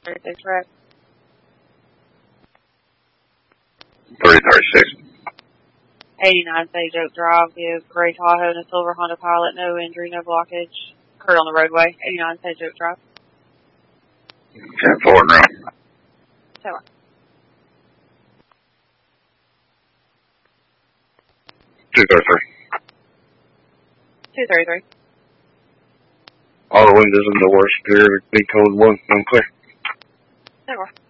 36 track. 336. 89 Sage Oak Drive, give gray Tahoe and a silver Honda Pilot, no injury, no blockage. Occurred on the roadway, 89 Sage Oak Drive. 10-4 now. 7. 233. 233. All the windows and doors clear. Be code 1. I'm clear. 7.